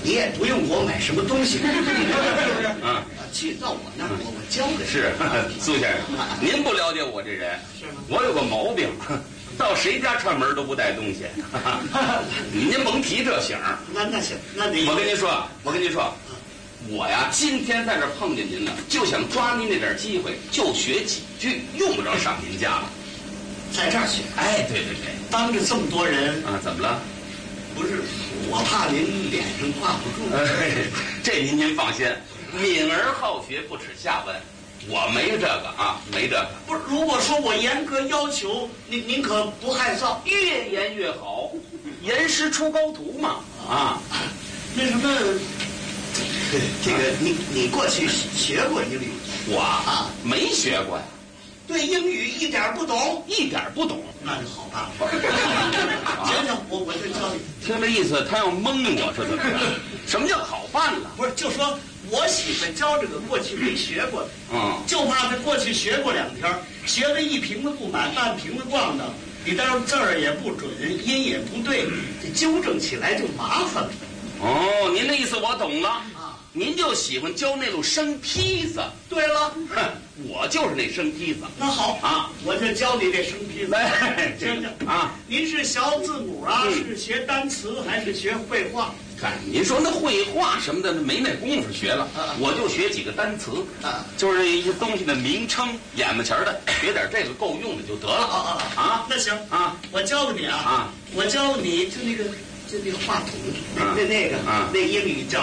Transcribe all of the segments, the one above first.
你也不用给我买什么东西，是不是？ 嗯， 去到我那儿，我教给你。 是苏先生，您不了解我这人， 是吗？ 我有个毛病，到谁家串门都不带东西。您甭提这醒儿。 那行，那得我跟您说，我呀，今天在这儿碰见您了，就想抓您那点机会，就学几句，用不着上您家了。 在这儿学。 哎，对对对。 当着这么多人啊，怎么了？ 不是，我怕您脸上挂不住。 这您放心，敏而好学，不耻下问。我没这个啊，没这个。 不是，如果说我严格要求您可不害臊？ 越严越好，严师出高徒嘛。啊， 那什么，这个你过去学过英语？ 我啊没学过呀。 对英语一点不懂， 一点不懂， 那就好办法。行，我就教你。 听这意思，他要蒙我，这怎么着？什么叫好办了？ 不是，就说我喜欢教这个过去没学过的，就怕他过去学过2天，学的一瓶子不满，半瓶子咣当，你到时候字儿也不准，音也不对，这纠正起来就麻烦了。 哦，您的意思我懂了。您就喜欢教那路生坯子。 对了， 哼，我就是那生坯子。 那好啊， 我就教你这生坯子。 真的啊， 您是学字母啊，是学单词还是学绘画？ 看您说那绘画什么的，没那功夫学了。我就学几个单词，就是一些东西的名称，眼巴前的，学点这个够用的就得了。啊， 那行啊， 我教给你啊。我教你就那个话筒，那英语叫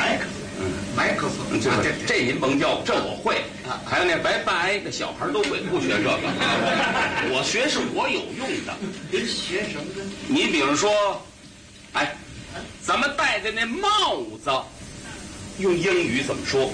microphone。 这您甭教，这我会。还有那拜拜，这小孩都会，不学这个。我学是我有用的。 您学什么呢？ 你比如说，哎，咱们戴的那帽子，用英语怎么说？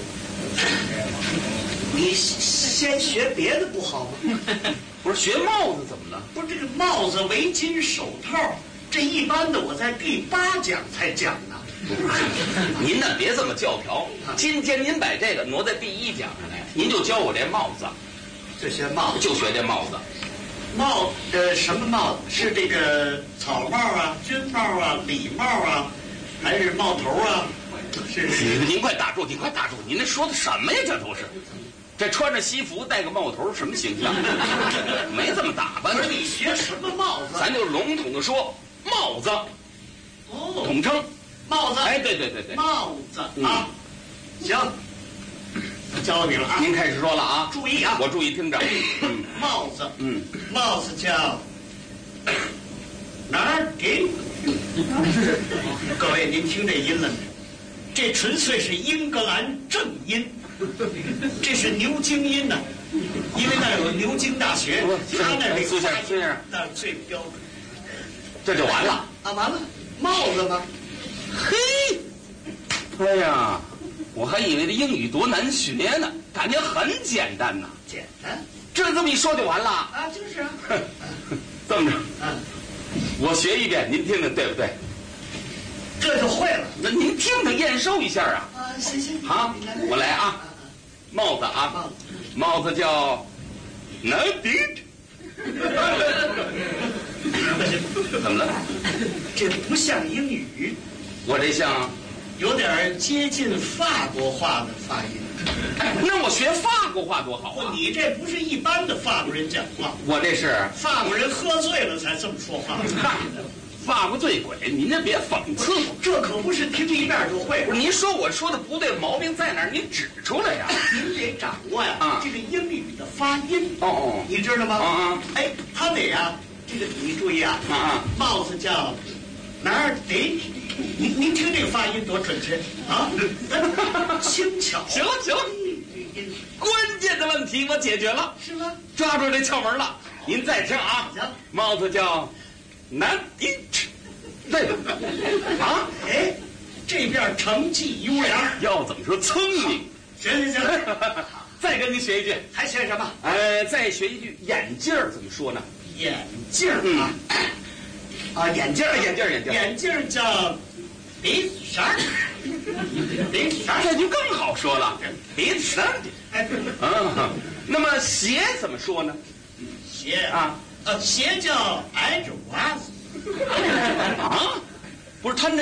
你先学别的不好吗？ 不是学帽子怎么了？ 不是这个帽子、围巾、手套，这一般的我在第8讲才讲呢。 您呢别这么教条，今天您把这个挪在第1讲上来，您就教我这帽子， 就学帽子， 就学这帽子。 什么帽子？是这个草帽啊、军帽啊、礼帽啊，还是帽头啊？是您快打住，您那说的什么呀？这都是，这穿着西服戴个帽头，什么形象？没这么打扮。 不是你学什么帽子？ 咱就笼统的说帽子，统称帽子。 哎，对， 帽子啊，行，教你了啊。 您开始说了啊， 注意啊， 我注意听着。 帽子，帽子叫哪儿给？各位，您听这音了没？这纯粹是英格兰正音，这是牛津音呐，因为那有牛津大学，他那这个发音那最标准。 这就完了啊？完了，帽子吗？ 嘿，哎呀，我还以为这英语多难学呢，感觉很简单呐。 简单， 这么一说就完了啊？就是啊。 这么着，我学一遍，您听听对不对？ 这就会了。 那您听听验收一下啊。 行。 好，我来啊。帽子啊，帽子叫 No Beat。怎么了？ 这不像英语， 我这像， 有点接近法国话的发音。 那我学法国话多好啊！ 你这不是一般的法国人讲话， 我这是法国人喝醉了才这么说话。 法国醉鬼，您这别讽刺我， 这可不是听一遍就会。 不是您说我说的不对，毛病在哪儿？您指出来呀！ 您得掌握呀，这个英语的发音。你知道吗？哎，他得呀，这个你注意啊。帽子叫哪儿得？您听这个发音多准确啊！轻巧。 行了，关键的问题我解决了， 是吗？ 抓住这窍门了。您再听啊， 行， 帽子叫南丁，对吧？啊， 哎，这边成绩优良， 要怎么说聪明？ 行， 再跟您学一句， 还学什么？ 再学一句眼镜儿怎么说呢？ 眼镜啊，眼镜叫鼻闪， 这就更好说了，鼻闪。那么鞋怎么说呢？ 鞋啊，鞋叫挨着袜子。 不是他那。